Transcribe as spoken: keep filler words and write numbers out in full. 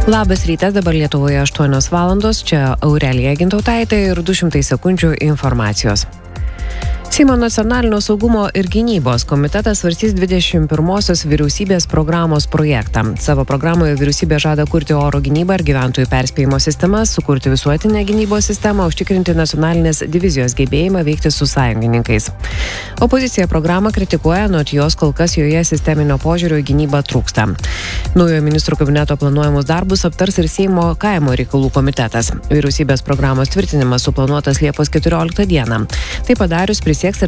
Labas rytas, dabar Lietuvoje aštuonios valandos, čia Aurelija Gintautaitė ir du šimtai sekundžių informacijos. Seimo nacionalinio saugumo ir gynybos komitetas svarstys dvidešimt pirmosios vyriausybės programos projektą. Savo programoje vyriausybė žada kurti oro gynybą ir gyventojų perspėjimo sistemas, sukurti visuotinę gynybos sistemą, užtikrinti nacionalinės divizijos gebėjimą veikti su sąjungininkais. Opozicija programą kritikuoja, nors jos kol kas joje sisteminio požiūrio į gynybą trūksta. Naujojo ministrų kabineto planuojamus darbus aptars ir Seimo kaimo reikalų komitetas. Vyriausybės programos tvirtinimas suplanuotas Liepos keturioliktą dieną. Tai padarius prisieks ir